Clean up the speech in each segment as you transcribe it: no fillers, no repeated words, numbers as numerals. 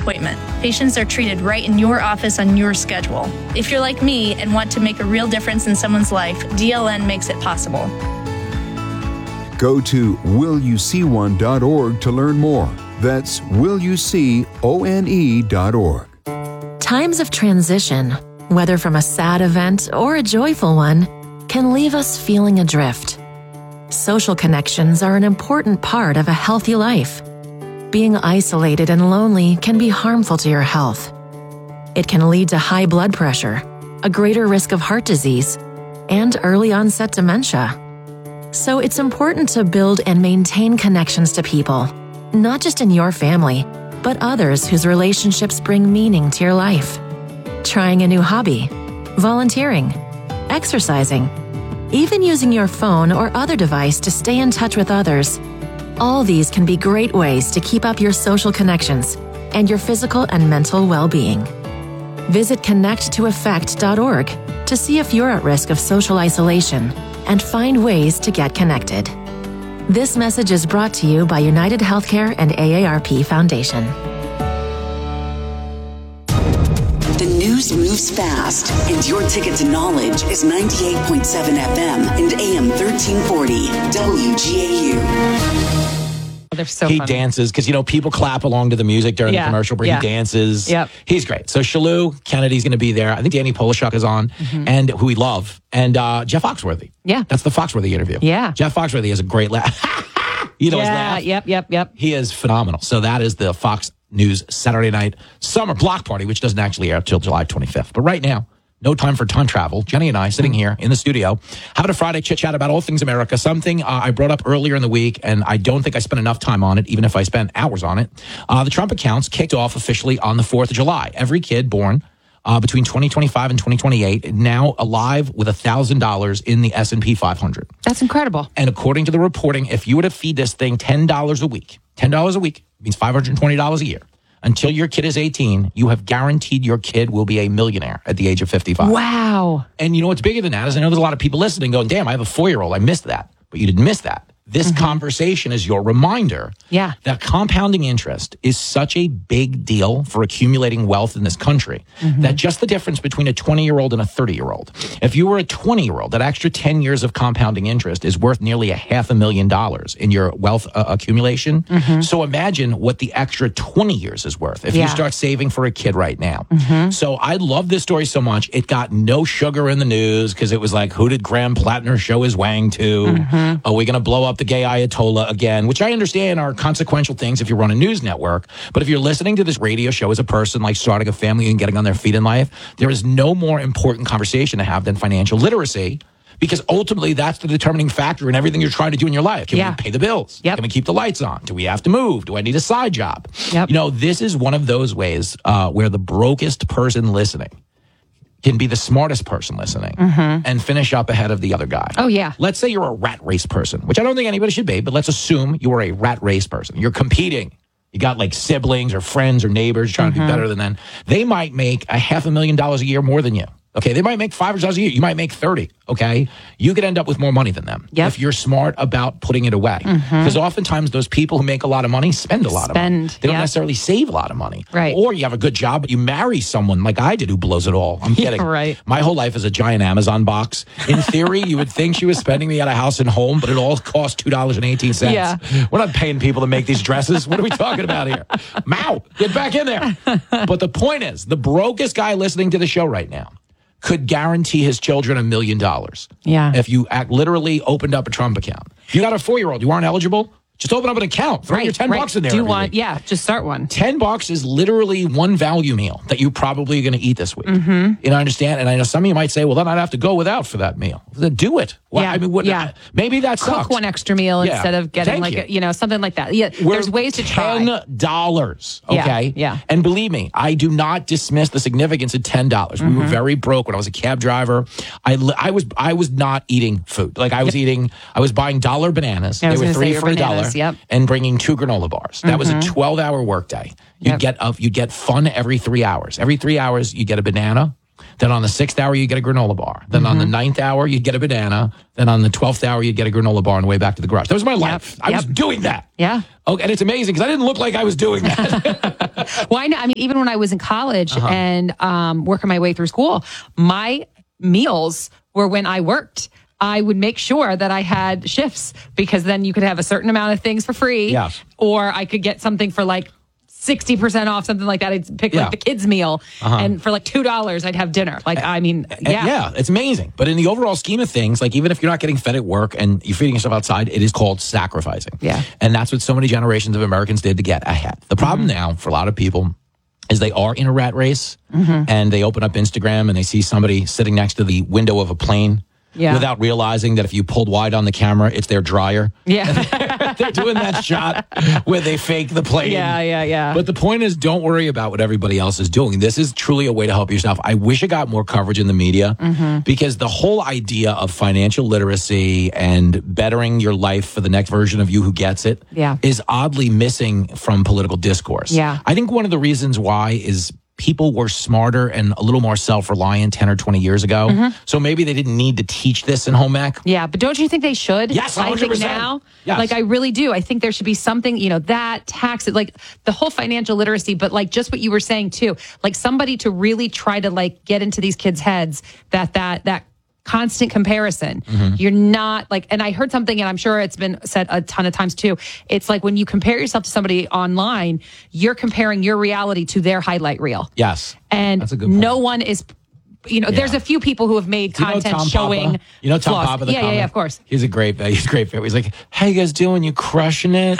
appointment. Patients are treated right in your office on your schedule. If you're like me and want to make a real difference in someone's life, DLN makes it possible. Go to willyouseeone.org to learn more. That's willyouseeone.org. Times of transition, whether from a sad event or a joyful one, can leave us feeling adrift. Social connections are an important part of a healthy life. Being isolated and lonely can be harmful to your health. It can lead to high blood pressure, a greater risk of heart disease, and early onset dementia. So it's important to build and maintain connections to people, not just in your family, but others whose relationships bring meaning to your life. Trying a new hobby, volunteering, exercising, even using your phone or other device to stay in touch with others. All these can be great ways to keep up your social connections and your physical and mental well-being. Visit connecttoeffect.org to see if you're at risk of social isolation and find ways to get connected. This message is brought to you by United Healthcare and AARP Foundation. The news moves fast, and your ticket to knowledge is 98.7 FM and AM 1340 WGAU. They're so he funny. dances because, people clap along to the music during the commercial break. He dances. Yep. He's great. So Shalou Kennedy's going to be there. I think Danny Polishuk is on, and who we love. And Jeff Foxworthy. Yeah. That's the Foxworthy interview. Yeah. Jeff Foxworthy has a great laugh. His laugh. Yep. He is phenomenal. So that is the Fox News Saturday night summer block party, which doesn't actually air till July 25th. But right now, no time for time travel. Jenny and I sitting here in the studio, having a Friday chit-chat about all things America, something I brought up earlier in the week, and I don't think I spent enough time on it, even if I spent hours on it. The Trump accounts kicked off officially on the 4th of July. Every kid born between 2025 and 2028 now alive with $1,000 in the S&P 500. That's incredible. And according to the reporting, if you were to feed this thing $10 a week means $520 a year. Until your kid is 18, you have guaranteed your kid will be a millionaire at the age of 55. Wow. And what's bigger than that is I know there's a lot of people listening going, damn, I have a 4-year-old. I missed that. But you didn't miss that. This conversation is your reminder that compounding interest is such a big deal for accumulating wealth in this country that just the difference between a 20-year-old and a 30-year-old, if you were a 20-year-old, that extra 10 years of compounding interest is worth nearly $500,000 in your wealth accumulation. So imagine what the extra 20 years is worth if you start saving for a kid right now. So I love this story so much. It got no sugar in the news because it was like, who did Graham Plattner show his wang to? Are we going to blow up the gay Ayatollah again, which I understand are consequential things if you run a news network. But if you're listening to this radio show as a person, like starting a family and getting on their feet in life, there is no more important conversation to have than financial literacy, because ultimately that's the determining factor in everything you're trying to do in your life. Can we pay the bills? Can we keep the lights on? Do we have to move? Do I need a side job? This is one of those ways where the brokest person listening can be the smartest person listening and finish up ahead of the other guy. Oh, yeah. Let's say you're a rat race person, which I don't think anybody should be, but let's assume you are a rat race person. You're competing. You got like siblings or friends or neighbors trying to do better than them. They might make $500,000 a year more than you. Okay, they might make $500 a year. You might make 30. Okay, you could end up with more money than them if you're smart about putting it away. Because oftentimes those people who make a lot of money spend a lot of money. They don't necessarily save a lot of money. Right. Or you have a good job, but you marry someone like I did who blows it all. I'm kidding. Right. My whole life is a giant Amazon box. In theory, you would think she was spending me at a house and home, but it all cost $2.18. Yeah. We're not paying people to make these dresses. What are we talking about here? Mao, get back in there. But the point is, the brokest guy listening to the show right now could guarantee his children $1 million. Yeah. If you literally opened up a Trump account. If you got a 4-year-old, you aren't eligible, just open up an account. Throw your $10 in there. Do you want, just start one. $10 is literally one value meal that you probably are going to eat this week. I understand. And I know some of you might say, well, then I'd have to go without for that meal. Then do it. Well, I mean, maybe that sucks. Cook one extra meal instead of getting something like that. Yeah, there's ways to try. $10, okay? Yeah. And believe me, I do not dismiss the significance of $10. We were very broke when I was a cab driver. I was not eating food. Like I was buying dollar bananas. They were 3 for $1. And bringing 2 granola bars. That was a 12-hour workday. You'd get fun every 3 hours. Every 3 hours, you get a banana Then on the 6th hour, you get a granola bar. Then on the 9th hour, you'd get a banana. Then on the 12th hour, you'd get a granola bar on the way back to the garage. That was my life. I was doing that. Yeah. Okay, and it's amazing because I didn't look like I was doing that. Well, I know. I mean, even when I was in college and working my way through school, my meals were when I worked. I would make sure that I had shifts because then you could have a certain amount of things for free. Yes. Or I could get something for like 60% off, something like that. I'd pick like the kids' meal, and for like $2, I'd have dinner. Like, I mean, yeah, it's amazing. But in the overall scheme of things, like even if you're not getting fed at work and you're feeding yourself outside, it is called sacrificing. Yeah. And that's what so many generations of Americans did to get ahead. The problem now for a lot of people is they are in a rat race and they open up Instagram and they see somebody sitting next to the window of a plane. Yeah. Without realizing that if you pulled wide on the camera, it's their dryer. Yeah. They're doing that shot where they fake the plane. Yeah. But the point is, don't worry about what everybody else is doing. This is truly a way to help yourself. I wish it got more coverage in the media because the whole idea of financial literacy and bettering your life for the next version of you who gets it is oddly missing from political discourse. Yeah. I think one of the reasons why is people were smarter and a little more self-reliant 10 or 20 years ago. So maybe they didn't need to teach this in home ec. Yeah, but don't you think they should? Yes, 100%. I think now, like I really do. I think there should be something, that tax, like the whole financial literacy, but like just what you were saying too, like somebody to really try to like get into these kids' heads that constant comparison. You're not like, and I heard something, and I'm sure it's been said a ton of times too. It's like when you compare yourself to somebody online, you're comparing your reality to their highlight reel. Yes. And that's a good point. No one is, there's a few people who have made content showing. Papa? You know Tom Papa, the comic? Yeah, of course. He's a great fan. He's like, how you guys doing? You crushing it?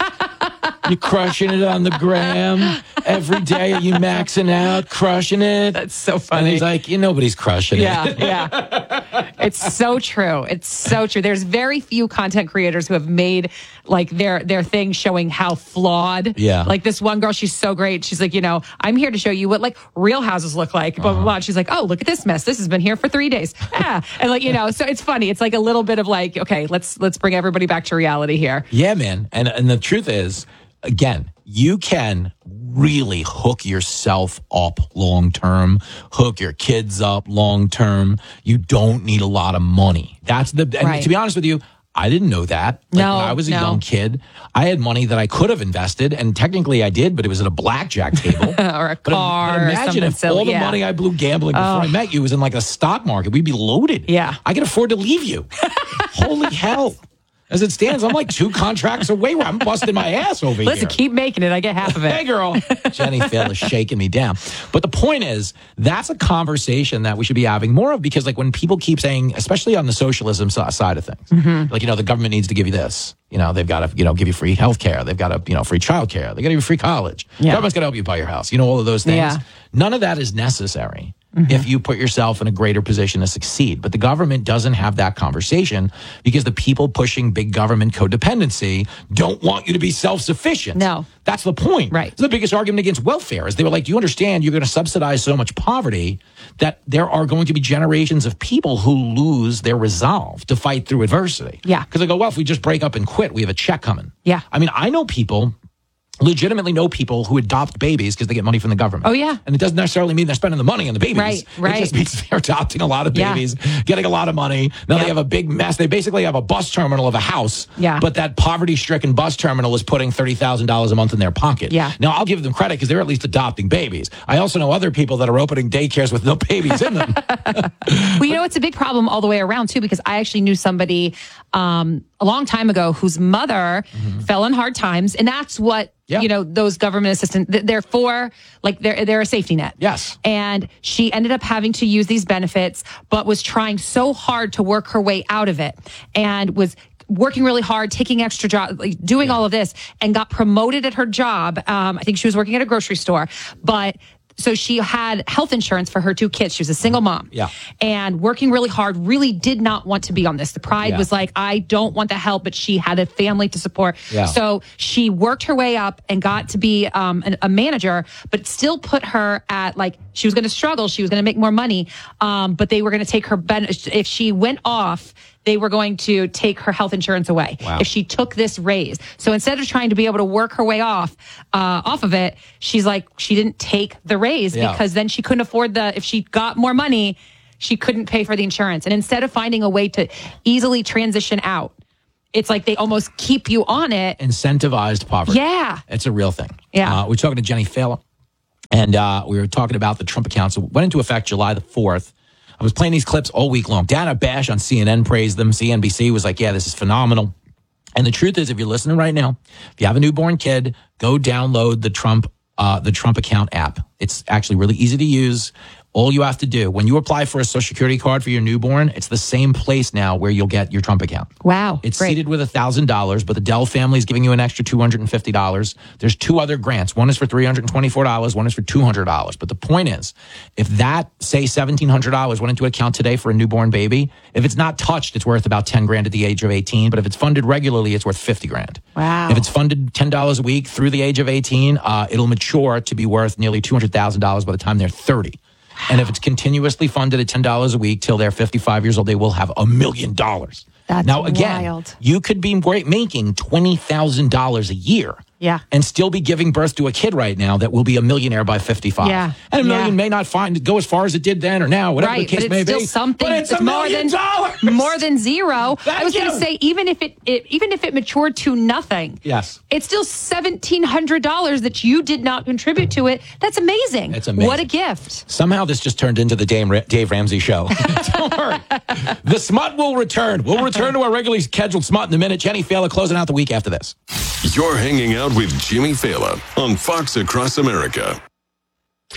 You crushing it on the gram every day? Are you maxing out, crushing it? That's so funny. And he's like, nobody's crushing it. Yeah. It's so true. It's so true. There's very few content creators who have made like their thing showing how flawed. Yeah. Like this one girl, she's so great. She's like, I'm here to show you what like real houses look like. Blah, blah, blah. And she's like, oh, look at this mess. This has been here for 3 days. Yeah. And like, so it's funny. It's like a little bit of like, okay, let's bring everybody back to reality here. Yeah, man. And the truth is, again, you can really hook yourself up long term, hook your kids up long term. You don't need a lot of money. And to be honest with you, I didn't know that. When I was a young kid, I had money that I could have invested, and technically I did, but it was at a blackjack table. Or a car. But imagine if all the money I blew gambling before I met you was in like a stock market. We'd be loaded. Yeah. I could afford to leave you. Holy hell. As it stands, I'm like 2 contracts away where I'm busting my ass over here. Listen, keep making it. I get half of it. Hey, girl. Jenny Phil is shaking me down. But the point is, that's a conversation that we should be having more of because, like, when people keep saying, especially on the socialism side of things, like, the government needs to give you this. They've got to, give you free health care. They've got to, free child care. They got to give you free college. Yeah. Government's got to help you buy your house. All of those things. Yeah. None of that is necessary. If you put yourself in a greater position to succeed. But the government doesn't have that conversation because the people pushing big government codependency don't want you to be self-sufficient. No. That's the point. Right. It's the biggest argument against welfare is they were like, do you understand you're going to subsidize so much poverty that there are going to be generations of people who lose their resolve to fight through adversity. Yeah. Because they go, well, if we just break up and quit, we have a check coming. Yeah. I mean, I legitimately know people who adopt babies because they get money from the government. Oh, yeah. And it doesn't necessarily mean they're spending the money on the babies. Right. It just means they're adopting a lot of babies, getting a lot of money. Now they have a big mess. They basically have a bus terminal of a house. Yeah. But that poverty-stricken bus terminal is putting $30,000 a month in their pocket. Yeah. Now, I'll give them credit because they're at least adopting babies. I also know other people that are opening daycares with no babies in them. Well, it's a big problem all the way around, too, because I actually knew somebody a long time ago whose mother fell in hard times. And that's what those government assistants, they're for, like, they're a safety net. Yes. And she ended up having to use these benefits, but was trying so hard to work her way out of it and was working really hard, taking extra jobs, like, doing all of this, and got promoted at her job. I think she was working at a grocery store, but so she had health insurance for her 2 kids. She was a single mom. Yeah. And working really hard, really did not want to be on this. The pride was like, I don't want the help, but she had a family to support. Yeah. So she worked her way up and got to be a manager, but still put her at, like, she was going to struggle. She was going to make more money. But they were going to take her, if she went off, they were going to take her health insurance away if she took this raise. So instead of trying to be able to work her way off of it, she's like, she didn't take the raise because then she couldn't afford if she got more money, she couldn't pay for the insurance. And instead of finding a way to easily transition out, it's like they almost keep you on it. Incentivized poverty. Yeah. It's a real thing. Yeah. We're talking to Jenny Fehler, and we were talking about the Trump accounts. It went into effect July the 4th. I was playing these clips all week long. Dana Bash on CNN praised them. CNBC was like, yeah, this is phenomenal. And the truth is, if you're listening right now, if you have a newborn kid, go download the Trump account app. It's actually really easy to use. All you have to do, when you apply for a Social Security card for your newborn, it's the same place now where you'll get your Trump account. Wow. It's seated with $1,000, but the Dell family is giving you an extra $250. There's 2 other grants. One is for $324, one is for $200. But the point is, if that, say, $1,700 went into an account today for a newborn baby, if it's not touched, it's worth about $10,000 at the age of 18. But if it's funded regularly, it's worth $50,000. Wow. If it's funded $10 a week through the age of 18, it'll mature to be worth nearly $200,000 by the time they're 30. And if it's continuously funded at $10 a week till they're 55 years old, they will have $1 million. That's now, again, wild. You could be making $20,000 a year. Yeah. And still be giving birth to a kid right now that will be a millionaire by 55. Yeah. And $1 million may not go as far as it did then or now, whatever the case may be. Still something. But it's $1 million. More than zero. I was going to say, even if it matured to nothing, yes, it's still $1,700 that you did not contribute to it. That's amazing. It's amazing. What a gift. Somehow this just turned into the Dave Ramsey show. Don't worry. The smut will return. We'll return to our regularly scheduled smut in a minute. Jenny Fehler closing out the week after this. You're hanging out with Jimmy Fehler on Fox Across America.